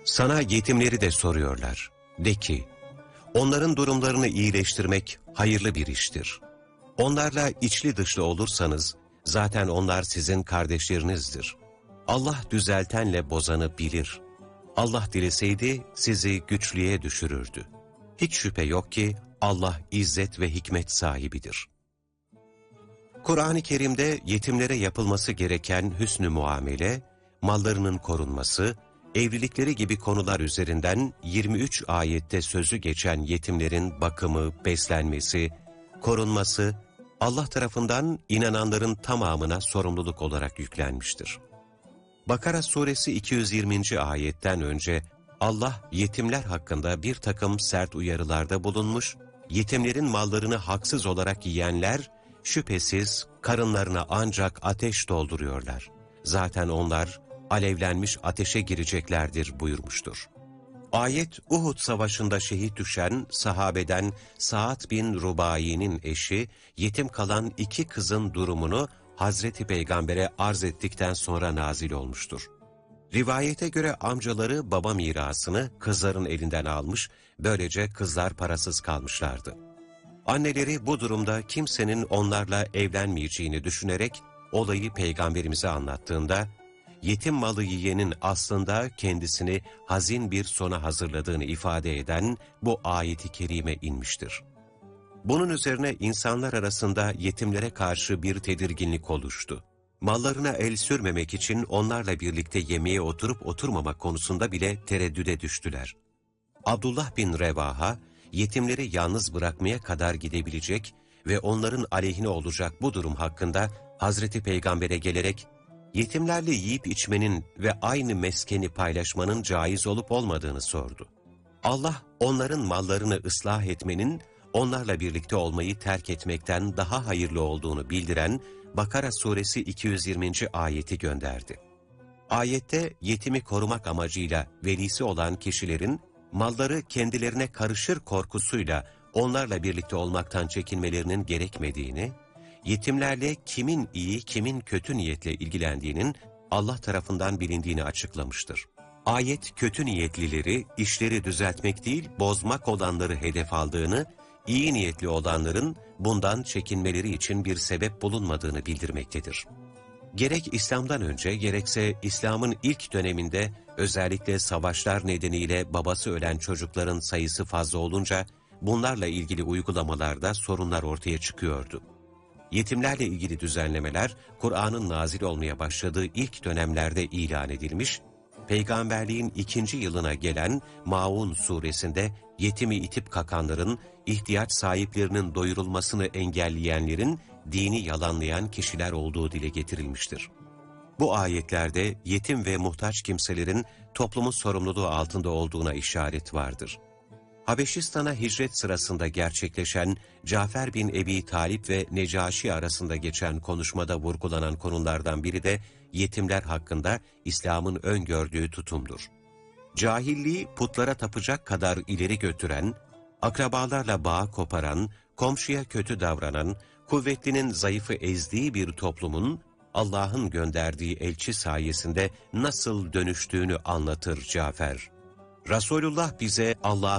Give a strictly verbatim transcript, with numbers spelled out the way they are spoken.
Sana yetimleri de soruyorlar. De ki, onların durumlarını iyileştirmek hayırlı bir iştir. Onlarla içli dışlı olursanız, zaten onlar sizin kardeşlerinizdir. Allah düzeltenle bozanı bilir. Allah dileseydi sizi güçlüğe düşürürdü. Hiç şüphe yok ki Allah izzet ve hikmet sahibidir. Kur'an-ı Kerim'de yetimlere yapılması gereken hüsnü muamele, mallarının korunması, evlilikleri gibi konular üzerinden yirmi üç ayette sözü geçen yetimlerin bakımı, beslenmesi, korunması, Allah tarafından inananların tamamına sorumluluk olarak yüklenmiştir. Bakara suresi iki yüz yirminci ayetten önce Allah yetimler hakkında bir takım sert uyarılarda bulunmuş, yetimlerin mallarını haksız olarak yiyenler şüphesiz karınlarına ancak ateş dolduruyorlar. Zaten onlar alevlenmiş ateşe gireceklerdir buyurmuştur. Ayet, Uhud Savaşı'nda şehit düşen sahabeden Sa'd bin Rubai'nin eşi, yetim kalan iki kızın durumunu Hazreti Peygamber'e arz ettikten sonra nazil olmuştur. Rivayete göre amcaları baba mirasını kızların elinden almış, böylece kızlar parasız kalmışlardı. Anneleri bu durumda kimsenin onlarla evlenmeyeceğini düşünerek olayı Peygamberimize anlattığında, yetim malı yiyenin aslında kendisini hazin bir sona hazırladığını ifade eden bu ayet-i kerime inmiştir. Bunun üzerine insanlar arasında yetimlere karşı bir tedirginlik oluştu. Mallarına el sürmemek için onlarla birlikte yemeğe oturup oturmamak konusunda bile tereddüde düştüler. Abdullah bin Revaha, yetimleri yalnız bırakmaya kadar gidebilecek ve onların aleyhine olacak bu durum hakkında Hazreti Peygamber'e gelerek, yetimlerle yiyip içmenin ve aynı meskeni paylaşmanın caiz olup olmadığını sordu. Allah, onların mallarını ıslah etmenin, onlarla birlikte olmayı terk etmekten daha hayırlı olduğunu bildiren Bakara suresi iki yüz yirminci ayeti gönderdi. Ayette yetimi korumak amacıyla velisi olan kişilerin malları kendilerine karışır korkusuyla onlarla birlikte olmaktan çekinmelerinin gerekmediğini, yetimlerle kimin iyi kimin kötü niyetle ilgilendiğinin Allah tarafından bilindiğini açıklamıştır. Ayet kötü niyetlileri işleri düzeltmek değil bozmak olanları hedef aldığını, iyi niyetli olanların bundan çekinmeleri için bir sebep bulunmadığını bildirmektedir. Gerek İslam'dan önce gerekse İslam'ın ilk döneminde özellikle savaşlar nedeniyle babası ölen çocukların sayısı fazla olunca bunlarla ilgili uygulamalarda sorunlar ortaya çıkıyordu. Yetimlerle ilgili düzenlemeler Kur'an'ın nazil olmaya başladığı ilk dönemlerde ilan edilmiş, peygamberliğin ikinci yılına gelen Maun suresinde yetimi itip kakanların, ihtiyaç sahiplerinin doyurulmasını engelleyenlerin dini yalanlayan kişiler olduğu dile getirilmiştir. Bu ayetlerde yetim ve muhtaç kimselerin toplumun sorumluluğu altında olduğuna işaret vardır. Habeşistan'a hicret sırasında gerçekleşen Cafer bin Ebi Talip ve Necaşi arasında geçen konuşmada vurgulanan konulardan biri de yetimler hakkında İslam'ın öngördüğü tutumdur. Cahilliği putlara tapacak kadar ileri götüren, akrabalarla bağ koparan, komşuya kötü davranan, kuvvetlinin zayıfı ezdiği bir toplumun Allah'ın gönderdiği elçi sayesinde nasıl dönüştüğünü anlatır Cafer. Resulullah bize Allah